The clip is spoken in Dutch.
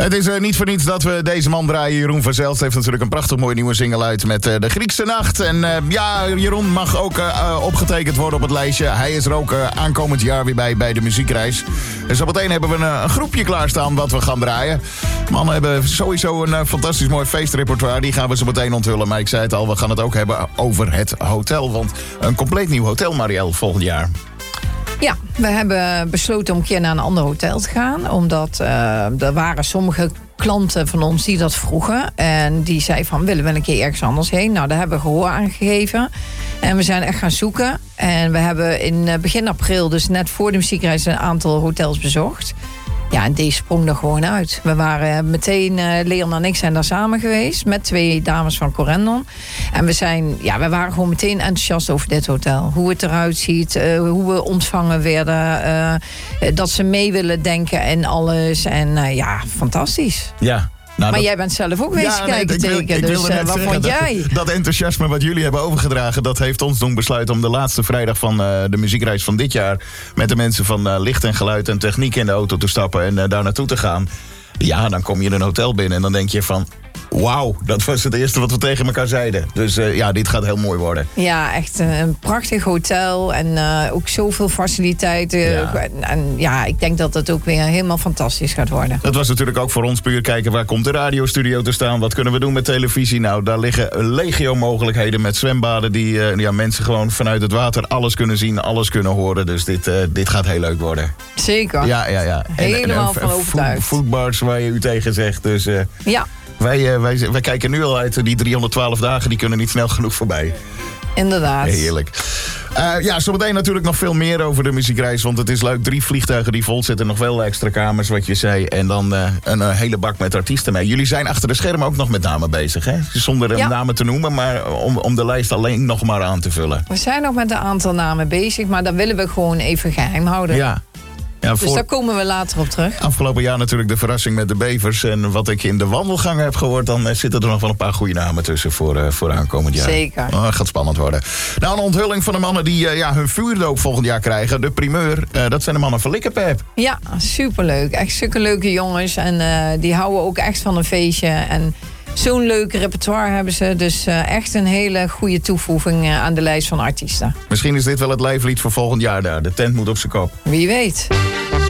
Het is niet voor niets dat we deze man draaien. Jeroen van Zelst heeft natuurlijk een prachtig mooie nieuwe single uit met De Griekse Nacht. En Jeroen mag ook opgetekend worden op het lijstje. Hij is er ook aankomend jaar weer bij de muziekreis. En zo meteen hebben we een groepje klaarstaan wat we gaan draaien. Mannen hebben sowieso een fantastisch mooi feestrepertoire. Die gaan we zo meteen onthullen. Maar ik zei het al, we gaan het ook hebben over het hotel. Want een compleet nieuw hotel, Marielle, volgend jaar. Ja, we hebben besloten om een keer naar een ander hotel te gaan. Omdat er waren sommige klanten van ons die dat vroegen. En die zeiden van, willen we een keer ergens anders heen? Nou, daar hebben we gehoor aan gegeven. En we zijn echt gaan zoeken. En we hebben in begin april, dus net voor de muziekreis, een aantal hotels bezocht. Ja, en deze sprong er gewoon uit. We waren meteen, Leon en ik zijn daar samen geweest met 2 dames van Corendon. En we waren gewoon meteen enthousiast over dit hotel. Hoe het eruit ziet, hoe we ontvangen werden. Dat ze mee willen denken en alles. En fantastisch. Ja. Nou, maar jij bent zelf ook wezen kijken. Dus wat vond jij? Dat enthousiasme wat jullie hebben overgedragen, dat heeft ons doen besluiten om de laatste vrijdag van de muziekreis van dit jaar met de mensen van licht en geluid en techniek in de auto te stappen en daar naartoe te gaan. Ja, dan kom je in een hotel binnen en dan denk je van, wauw, dat was het eerste wat we tegen elkaar zeiden. Dus dit gaat heel mooi worden. Ja, echt een prachtig hotel en ook zoveel faciliteiten. Ja. En ik denk dat het ook weer helemaal fantastisch gaat worden. Dat was natuurlijk ook voor ons puur kijken, waar komt de radiostudio te staan? Wat kunnen we doen met televisie? Nou, daar liggen legio mogelijkheden met zwembaden die mensen gewoon vanuit het water alles kunnen zien, alles kunnen horen. Dus dit gaat heel leuk worden. Zeker. Ja. Helemaal van overtuigd. Foodbars waar je u tegen zegt. Dus ja. Wij kijken nu al uit, die 312 dagen, die kunnen niet snel genoeg voorbij. Inderdaad. Heerlijk. Zometeen natuurlijk nog veel meer over de muziekreis, want het is leuk. 3 vliegtuigen die vol zitten, nog wel extra kamers, wat je zei. En dan een hele bak met artiesten mee. Jullie zijn achter de schermen ook nog met namen bezig, hè? Zonder namen te noemen, maar om de lijst alleen nog maar aan te vullen. We zijn nog met een aantal namen bezig, maar dat willen we gewoon even geheim houden. Ja. Ja, dus daar komen we later op terug. Afgelopen jaar natuurlijk de verrassing met de bevers. En wat ik in de wandelgangen heb gehoord, dan zitten er nog wel een paar goede namen tussen voor aankomend jaar. Zeker. Dat gaat spannend worden. Nou, een onthulling van de mannen die hun vuurdoop volgend jaar krijgen. De primeur, dat zijn de mannen van Likkerpep. Ja, superleuk. Echt zulke leuke jongens. En die houden ook echt van een feestje. En zo'n leuk repertoire hebben ze. Dus echt een hele goede toevoeging aan de lijst van artiesten. Misschien is dit wel het lijflied voor volgend jaar daar. De tent moet op zijn kop. Wie weet.